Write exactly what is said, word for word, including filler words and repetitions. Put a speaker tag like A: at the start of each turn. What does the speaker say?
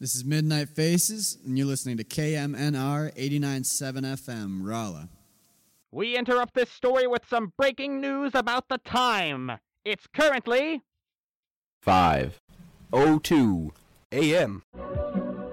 A: This is Midnight Faces, and you're listening to K M N R eighty-nine point seven F M, Rolla.
B: We interrupt this story with some breaking news about the time. It's currently
C: five oh two a m